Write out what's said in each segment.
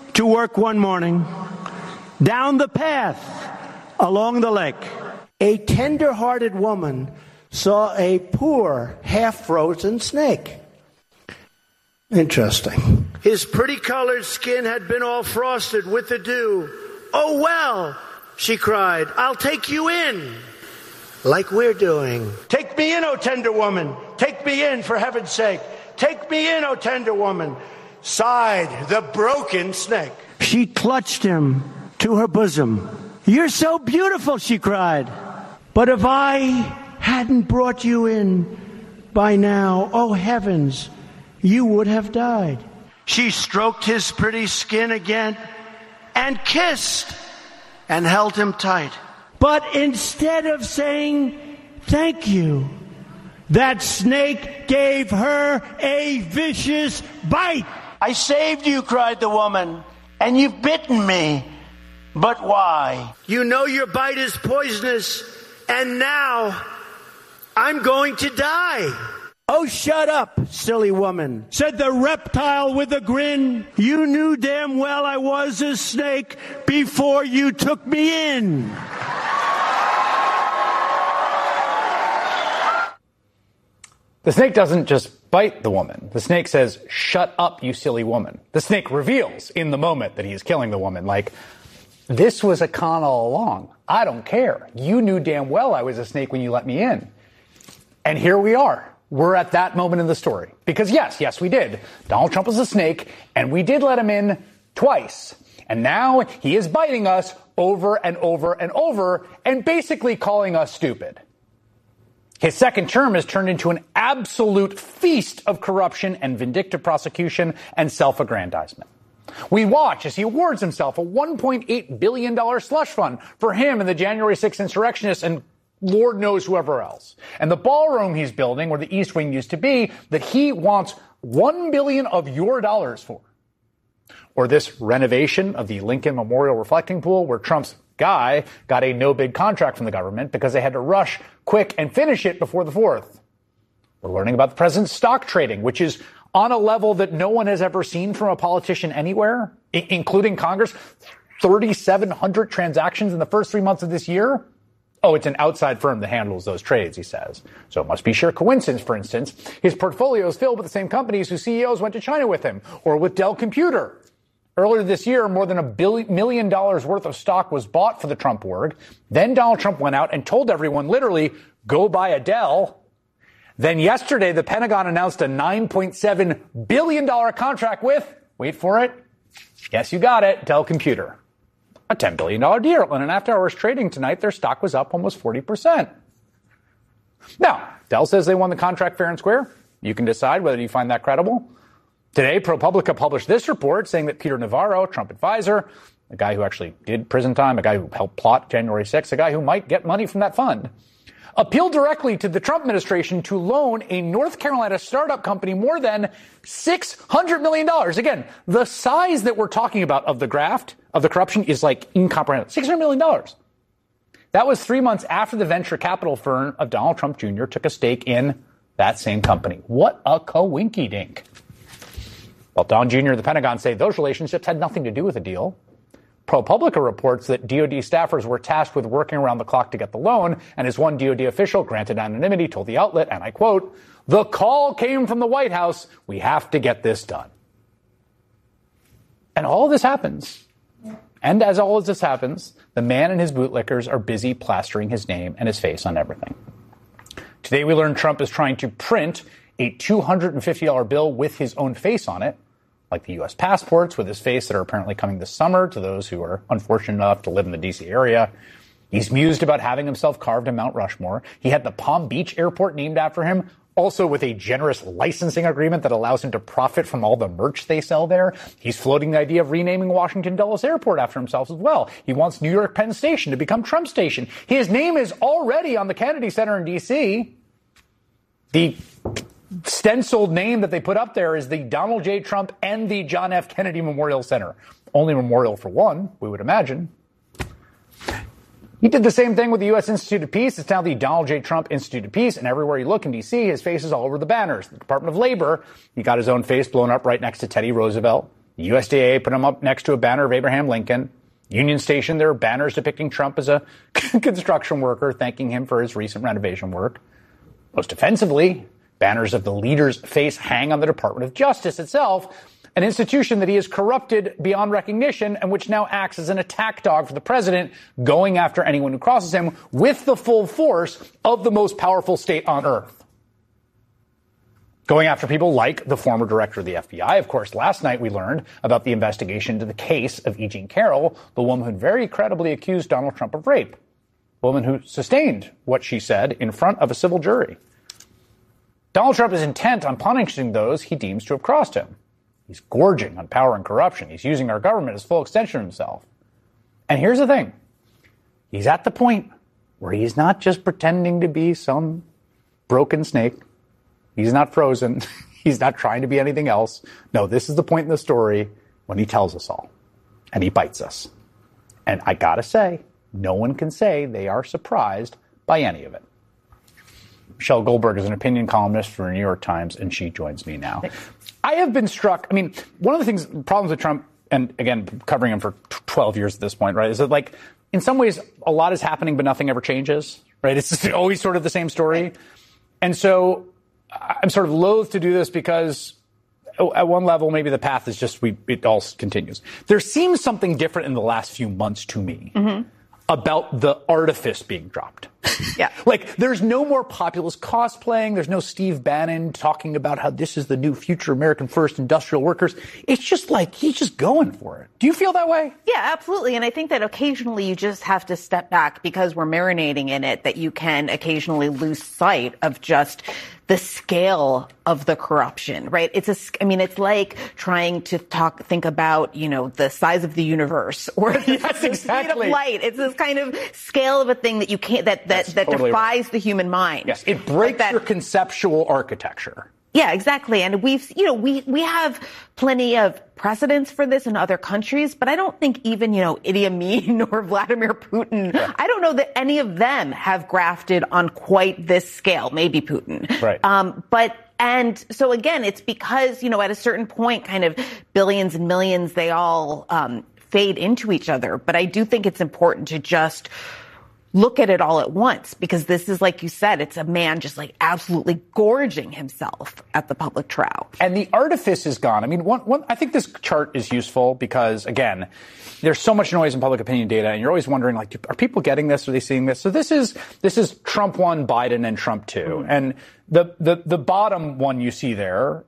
to work one morning, down the path along the lake, a tender-hearted woman saw a poor, half-frozen snake. Interesting. His pretty-colored skin had been all frosted with the dew. "Oh, well," she cried, "I'll take you in, like we're doing." "Take me in, O tender woman. Take me in, for heaven's sake. Take me in, O tender woman," sighed the broken snake. She clutched him to her bosom. "You're so beautiful," she cried. "But if I hadn't brought you in by now, oh heavens, you would have died." She stroked his pretty skin again and kissed and held him tight. But instead of saying thank you, that snake gave her a vicious bite. "I saved you," cried the woman, "and you've bitten me. But why?" "You know your bite is poisonous, and now I'm going to die." "Oh, shut up, silly woman," said the reptile with a grin. "You knew damn well I was a snake before you took me in." The snake doesn't just bite the woman. The snake says, "Shut up, you silly woman." The snake reveals in the moment that he is killing the woman, like, "This was a con all along. I don't care. You knew damn well I was a snake when you let me in." And here we are. We're at that moment in the story. Because yes, we did. Donald Trump was a snake, and we did let him in twice. And now he is biting us over and over and over and basically calling us stupid. His second term has turned into an absolute feast of corruption and vindictive prosecution and self-aggrandizement. We watch as he awards himself a $1.8 billion slush fund for him and the January 6th insurrectionists and Lord knows whoever else. And the ballroom he's building, where the East Wing used to be, that he wants $1 billion of your dollars for. Or this renovation of the Lincoln Memorial Reflecting Pool, where Trump's guy got a no-bid contract from the government because they had to rush quick and finish it before the 4th. We're learning about the president's stock trading, which is on a level that no one has ever seen from a politician anywhere, including Congress. 3,700 transactions in the first 3 months of this year. Oh, it's an outside firm that handles those trades, he says. So it must be sheer coincidence, for instance. His portfolio is filled with the same companies whose CEOs went to China with him, or with Dell Computer. Earlier this year, more than $1 million worth of stock was bought for the Trump org. Then Donald Trump went out and told everyone, literally, go buy a Dell. Then yesterday, the Pentagon announced a $9.7 billion contract with, wait for it, yes, you got it, Dell Computer. A $10 billion deal. And in after-hours trading tonight, their stock was up almost 40%. Now, Dell says they won the contract fair and square. You can decide whether you find that credible. Today, ProPublica published this report saying that Peter Navarro, Trump advisor, a guy who actually did prison time, a guy who helped plot January 6th, a guy who might get money from that fund, appealed directly to the Trump administration to loan a North Carolina startup company more than $600 million. Again, the size that we're talking about of the graft, of the corruption, is like incomprehensible. $600 million. That was 3 months after the venture capital firm of Donald Trump Jr. took a stake in that same company. What a coinky-dink. Well, Don Jr. and the Pentagon say those relationships had nothing to do with the deal. ProPublica reports that DOD staffers were tasked with working around the clock to get the loan, and as one DOD official, granted anonymity, told the outlet, and I quote, "The call came from the White House. We have to get this done." And all this happens. And as all of this happens, the man and his bootlickers are busy plastering his name and his face on everything. Today we learned Trump is trying to print a $250 bill with his own face on it, like the U.S. passports with his face that are apparently coming this summer to those who are unfortunate enough to live in the D.C. area. He's mused about having himself carved in Mount Rushmore. He had the Palm Beach airport named after him, also with a generous licensing agreement that allows him to profit from all the merch they sell there. He's floating the idea of renaming Washington Dulles Airport after himself as well. He wants New York Penn Station to become Trump Station. His name is already on the Kennedy Center in D.C. The stenciled name that they put up there is the Donald J. Trump and the John F. Kennedy Memorial Center. Only memorial for one, we would imagine. He did the same thing with the U.S. Institute of Peace. It's now the Donald J. Trump Institute of Peace, and everywhere you look in D.C., his face is all over the banners. The Department of Labor, he got his own face blown up right next to Teddy Roosevelt. The USDA put him up next to a banner of Abraham Lincoln. Union Station, there are banners depicting Trump as a construction worker, thanking him for his recent renovation work. Most offensively, banners of the leader's face hang on the Department of Justice itself, an institution that he has corrupted beyond recognition and which now acts as an attack dog for the president, going after anyone who crosses him with the full force of the most powerful state on earth. Going after people like the former director of the FBI. Of course, last night we learned about the investigation into the case of E. Jean Carroll, the woman who very credibly accused Donald Trump of rape. A woman who sustained what she said in front of a civil jury. Donald Trump is intent on punishing those he deems to have crossed him. He's gorging on power and corruption. He's using our government as full extension of himself. And here's the thing. He's at the point where he's not just pretending to be some broken snake. He's not frozen. He's not trying to be anything else. No, this is the point in the story when he tells us all. And he bites us. And I gotta say, no one can say they are surprised by any of it. Michelle Goldberg is an opinion columnist for the New York Times, and she joins me now. I have been struck. I mean, one of the problems with Trump, and again, covering him for 12 years at this point, right, is that, like, in some ways, a lot is happening, but nothing ever changes, right? It's just always sort of the same story. And so I'm sort of loath to do this because at one level, maybe the path is just it all continues. There seems something different in the last few months to me about the artifice being dropped. Yeah. Like, there's no more populist cosplaying. There's no Steve Bannon talking about how this is the new future American first industrial workers. It's just like he's just going for it. Do you feel that way? Yeah, absolutely. And I think that occasionally you just have to step back because we're marinating in it, that you can occasionally lose sight of just the scale of the corruption, right? It's like trying to think about, the size of the universe or the speed of light. It's this kind of scale of a thing that you can't, that totally defies the human mind. Yes, it breaks your conceptual architecture. Yeah, exactly. And we have plenty of precedents for this in other countries, but I don't think even, Idi Amin or Vladimir Putin, I don't know that any of them have grafted on quite this scale, maybe Putin. Right. And so again, it's because, at a certain point, kind of billions and millions, they all fade into each other. But I do think it's important to just look at it all at once, because this is, like you said, it's a man just like absolutely gorging himself at the public trial. And the artifice is gone. I mean, I think this chart is useful because, again, there's so much noise in public opinion data, and you're always wondering, like, are people getting this? Are they seeing this? So this is Trump 1, Biden, and Trump 2. Mm-hmm. And the bottom one you see there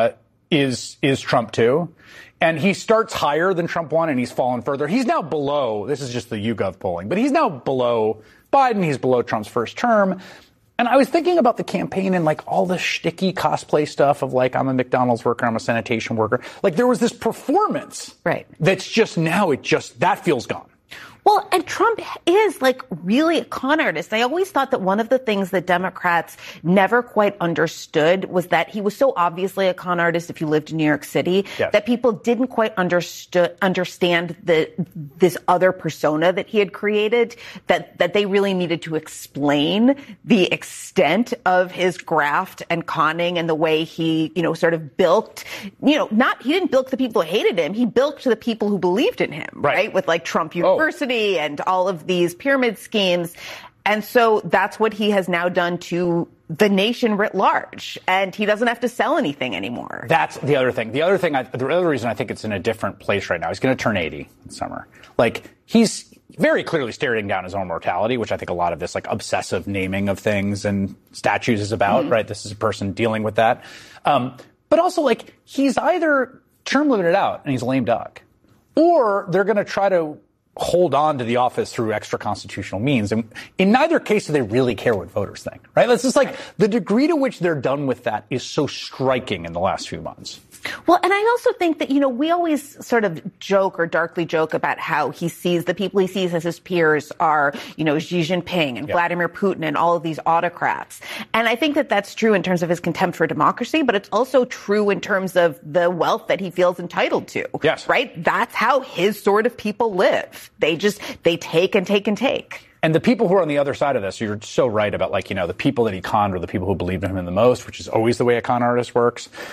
is Trump 2. And he starts higher than Trump 1, and he's fallen further. He's now below, this is just the YouGov polling, but he's now below Biden. He's below Trump's first term. And I was thinking about the campaign and, like, all the shticky cosplay stuff of, like, I'm a McDonald's worker, I'm a sanitation worker. Like, there was this performance. Right. That's just now, that feels gone. Well, and Trump is, like, really a con artist. I always thought that one of the things that Democrats never quite understood was that he was so obviously a con artist if you lived in New York City, yes, that people didn't quite understand this other persona that he had created, that they really needed to explain the extent of his graft and conning and the way he, sort of bilked, he didn't bilk the people who hated him. He bilked the people who believed in him, right? With, like, Trump University and all of these pyramid schemes. And so that's what he has now done to the nation writ large. And he doesn't have to sell anything anymore. That's the other thing. The other reason I think it's in a different place right now, he's going to turn 80 in summer. Like, he's very clearly staring down his own mortality, which I think a lot of this, like, obsessive naming of things and statues is about, right? This is a person dealing with that. But also, like, he's either term limited out and he's a lame duck, or they're going to try to hold on to the office through extra constitutional means. And in neither case do they really care what voters think, right? It's just like the degree to which they're done with that is so striking in the last few months. Well, and I also think that, we always sort of joke or darkly joke about how he sees the people he sees as his peers are, Xi Jinping and Vladimir Putin and all of these autocrats. And I think that that's true in terms of his contempt for democracy, but it's also true in terms of the wealth that he feels entitled to. Yes. Right? That's how his sort of people live. They take and take and take. And the people who are on the other side of this, you're so right about, like, the people that he conned are the people who believed in him the most, which is always the way a con artist works.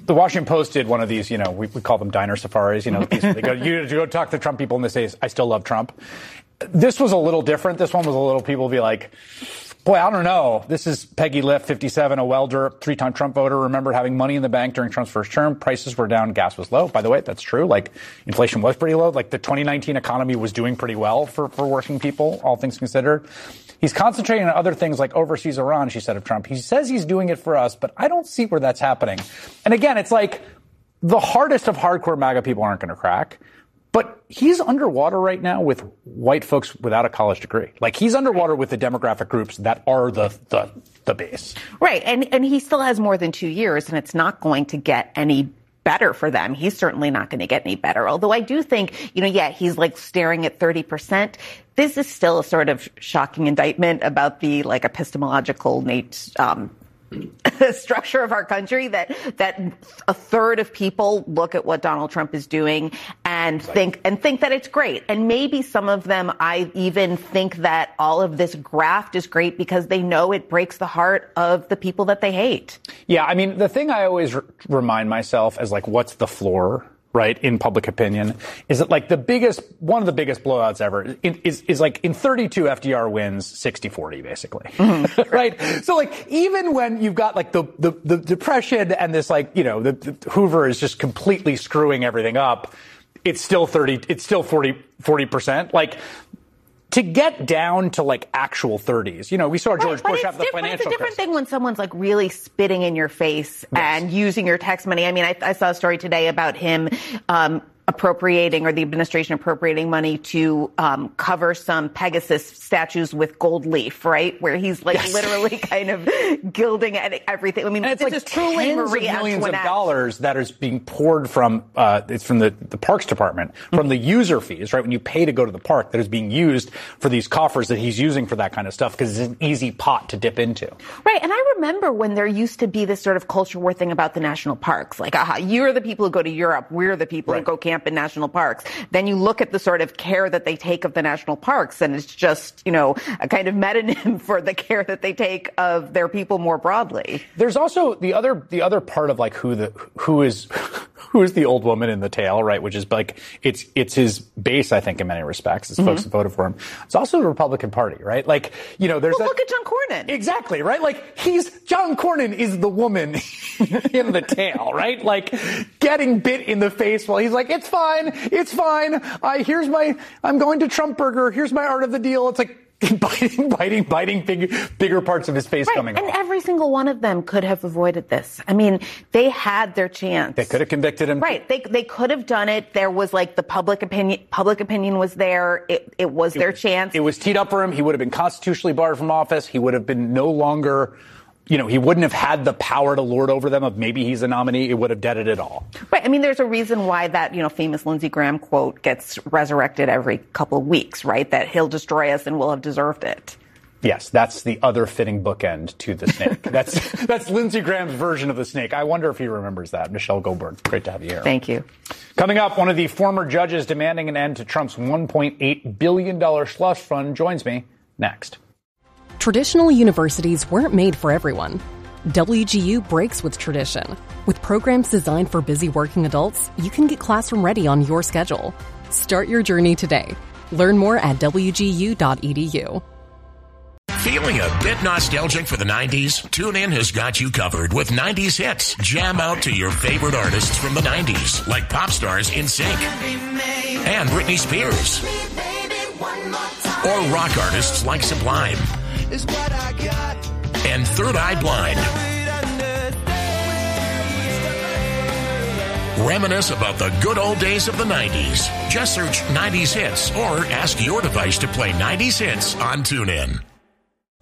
The Washington Post did one of these, we call them diner safaris, you go talk to Trump people and they say, I still love Trump. This was a little different. This one was a little, people be like, boy, I don't know. This is Peggy Liff, 57, a welder, 3-time Trump voter, remembered having money in the bank during Trump's first term. Prices were down. Gas was low. By the way, that's true. Like, inflation was pretty low. Like, the 2019 economy was doing pretty well for working people, all things considered. He's concentrating on other things like overseas Iran, she said of Trump. He says he's doing it for us, but I don't see where that's happening. And again, it's like the hardest of hardcore MAGA people aren't going to crack. But he's underwater right now with white folks without a college degree. Like, he's underwater with the demographic groups that are the base. Right. And he still has more than 2 years, and it's not going to get any better for them. He's certainly not going to get any better. Although I do think, he's like staring at 30%. This is still a sort of shocking indictment about the epistemological structure of our country that a third of people look at what Donald Trump is doing and think that it's great. And maybe some of them, I even think that all of this graft is great because they know it breaks the heart of the people that they hate. Yeah, I mean, the thing I always remind myself is what's the floor? Right, in public opinion, is that one of the biggest blowouts ever is like in 32 FDR wins 60-40 basically. Mm-hmm. Right? So even when you've got the Depression and this the Hoover is just completely screwing everything up, it's still 40%. To get down to actual 30s, we saw George Bush have the financial crisis. It's a different thing when someone's really spitting in your face and using your tax money. I mean, I saw a story today about him appropriating, or the administration appropriating money to cover some Pegasus statues with gold leaf, right? Where he's literally kind of gilding everything. I mean, and it's truly Marie Antoinette. Millions of dollars that is being poured from it's from the Parks Department, from the user fees, right? When you pay to go to the park, that is being used for these coffers that he's using for that kind of stuff because it's an easy pot to dip into. Right. And I remember when there used to be this sort of culture war thing about the national parks. You're the people who go to Europe. We're the people who go camp in national parks. Then you look at the sort of care that they take of the national parks, and it's just, a kind of metonym for the care that they take of their people more broadly. There's also the other part of who is the old woman in the tale, right? Which is it's his base, I think, in many respects. It's folks who voted for him. It's also the Republican Party, right? There's look at John Cornyn. Exactly, right? John Cornyn is the woman in the tale, right? Getting bit in the face while he's it's fine. I'm going to Trump Burger. Here's my art of the deal. It's biting bigger parts of his face coming off. And every single one of them could have avoided this. I mean, they had their chance. They could have convicted him. Right. They could have done it. There was the public opinion was there. It was their chance. It was teed up for him. He would have been constitutionally barred from office. He would have been no longer, he wouldn't have had the power to lord over them of maybe he's a nominee. It would have deaded it all. Right. I mean, there's a reason why that, famous Lindsey Graham quote gets resurrected every couple of weeks, right? That he'll destroy us and we'll have deserved it. Yes, that's the other fitting bookend to the snake. That's Lindsey Graham's version of the snake. I wonder if he remembers that. Michelle Goldberg, great to have you here. Thank you. Coming up, one of the former judges demanding an end to Trump's $1.8 billion slush fund joins me next. Traditional universities weren't made for everyone. WGU breaks with tradition. With programs designed for busy working adults, you can get classroom ready on your schedule. Start your journey today. Learn more at wgu.edu. Feeling a bit nostalgic for the 90s? TuneIn has got you covered with 90s hits. Jam out to your favorite artists from the 90s, like pop stars NSYNC and Britney Spears. Or rock artists like Sublime and Third Eye Blind. Reminisce about the good old days of the 90s. Just search 90s hits or ask your device to play 90s hits on TuneIn.